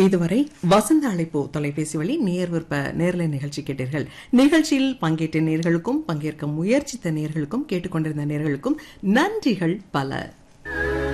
இதுவரை வசந்த அழைப்பு தொலைபேசி வழி நேர் விற்ப நேர்லை நிகழ்ச்சி கேட்டீர்கள். நிகழ்ச்சியில் பங்கேற்ற நேர்களுக்கும் பங்கேற்க முயற்சித்த நேர்களுக்கும் கேட்டுக்கொண்டிருந்த நேர்களுக்கும் நன்றிகள் பல.